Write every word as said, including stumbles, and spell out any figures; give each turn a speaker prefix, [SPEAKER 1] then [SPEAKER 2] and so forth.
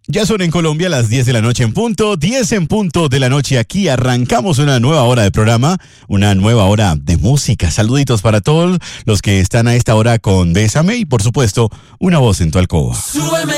[SPEAKER 1] Ya son en Colombia las diez de la noche en punto, diez en punto de la noche. Aquí arrancamos una nueva hora de programa, una nueva hora de música. Saluditos para todos los que están a esta hora con Bésame y, por supuesto, Una Voz en tu Alcoba.
[SPEAKER 2] Súbeme